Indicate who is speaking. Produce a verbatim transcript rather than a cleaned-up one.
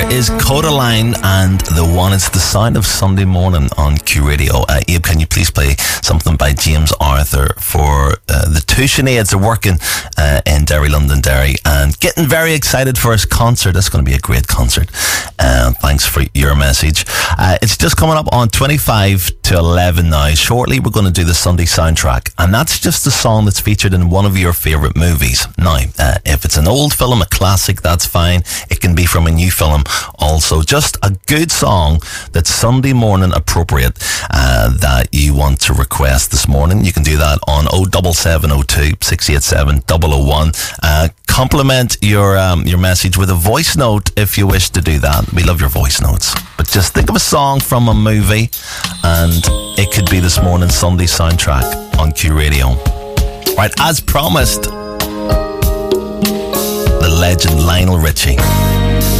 Speaker 1: is Codaline and the one is The Sound of Sunday Morning on Q Radio. Uh, Abe, can you please play something by James Arthur for uh, the two Sineads are working uh, in Derry, Londonderry, and getting very excited for his concert. That's going to be a great concert. Uh, thanks for your message. Uh, it's just coming up on twenty-five to eleven now. Shortly we're going to do the Sunday soundtrack, and that's just a song that's featured in one of your favourite movies. Now, uh, if it's an old film, a classic, that's fine. It can be from a new film also. Just a good song that's Sunday morning appropriate uh, that you want to request this morning. You can do that on oh seven seven oh two, six eight seven, oh oh one. Uh, compliment your um, your message with a voice note if you wish to do that. We love your voice notes. But just think of a song from a movie, and it could be this morning's Sunday soundtrack on Q Radio. Right, as promised, the legend Lionel Richie.